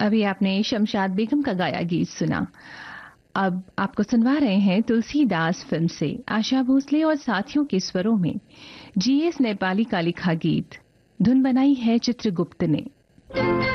अभी आपने शमशाद बेगम का गाया गीत सुना। अब आपको सुनवा रहे हैं तुलसीदास फिल्म से आशा भोसले और साथियों के स्वरों में जीएस नेपाली का लिखा गीत। धुन बनाई है चित्रगुप्त ने।